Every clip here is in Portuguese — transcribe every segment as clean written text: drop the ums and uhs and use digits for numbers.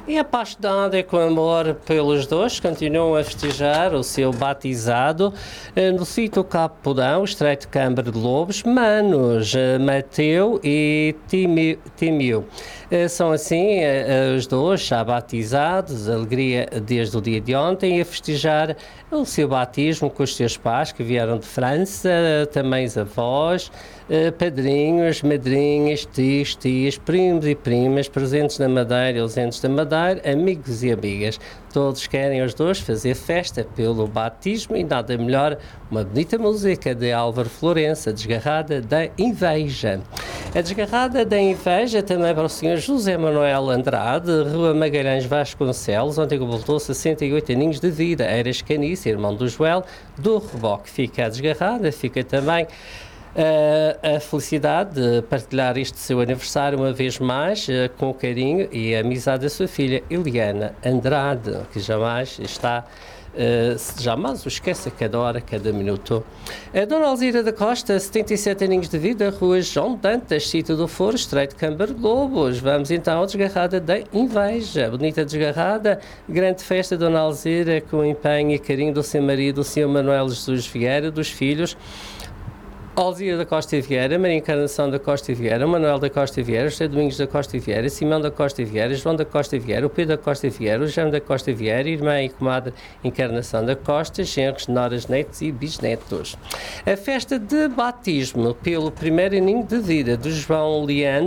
E apaixonada e com amor pelos dois, continuam a festejar o seu batizado no sítio Capodão, Estreito de Câmara de Lobos, manos Mateu e Tímio. São assim os dois já batizados, alegria desde o dia de ontem, a festejar o seu batismo com os seus pais que vieram de França, também os avós, padrinhos, madrinhas, tios, tias, primos e primas, presentes na Madeira e ausentes da Madeira, amigos e amigas. Todos querem os dois fazer festa pelo batismo e nada melhor uma bonita música de Álvaro Florença, a Desgarrada da Inveja. A Desgarrada da Inveja também para o Sr. José Manuel Andrade, Rua Magalhães Vasconcelos, onde completou 68 aninhos de vida. Era Canice, irmão do Joel, do Reboque. Fica a Desgarrada, fica também a felicidade de partilhar este seu aniversário uma vez mais com o carinho e a amizade da sua filha Eliana Andrade, que jamais o esquece a cada hora, a cada minuto. A Dona Alzira da Costa, 77 aninhos de vida, Rua João Dantas, sítio do Foro, Estreito de Câmara de Lobos. Vamos então à Desgarrada da Inveja. Bonita desgarrada, grande festa, Dona Alzira, com empenho e carinho do seu marido, o Sr. Manuel Jesus Vieira, dos filhos Alzira da Costa e Vieira, Maria Encarnação da Costa e Vieira, Manuel da Costa e Vieira, José Domingos da Costa e Vieira, Simão da Costa e Vieira, João da Costa e Vieira, o Pedro da Costa e Vieira, o João da Costa e Vieira, irmã e comadre Encarnação da Costa, genros, noras, netos e bisnetos. A festa de batismo pelo primeiro aninho de vida de João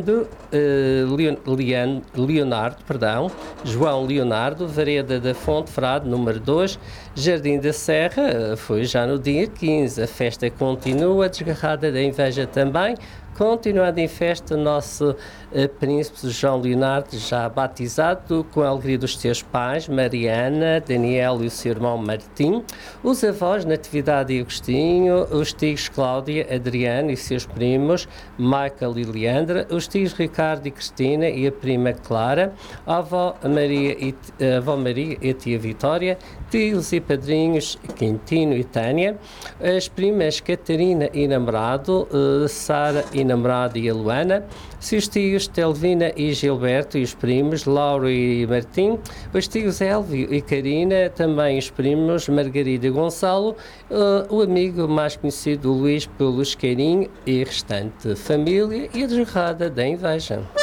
João Leonardo, Vareda da Fonte Frade, número 2, Jardim da Serra, foi já no dia 15. A festa continua, a Desgarrada da Inveja também. Continuando em festa, o nosso príncipe João Leonardo, já batizado, com a alegria dos seus pais, Mariana, Daniel e o seu irmão Martim, os avós Natividade e Agostinho, os tios Cláudia, Adriano e seus primos, Michael e Leandra, os tios Ricardo e Cristina e a prima Clara, a avó Maria e a tia Vitória, tios e padrinhos Quintino e Tânia, as primas Catarina e namorado, Sara e namorado e a Luana, seus tios Telvina e Gilberto e os primos Lauro e Martim, os tios Elvio e Karina, também os primos Margarida e Gonçalo, o amigo mais conhecido Luís pelo Isqueirinho e restante família e a Desgarrada da Inveja.